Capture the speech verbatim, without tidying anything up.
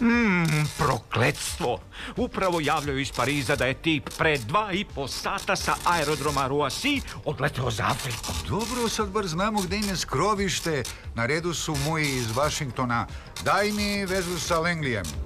Mmm, prokletstvo. Upravo javljaju iz Pariza da je tip pre dva i po sata sa aerodroma Roissy odleteo za Afriku. Dobro, sad bar znamo gde im je skrovište. Na redu su moji iz Vašingtona. Daj mi vezu sa Langleyem.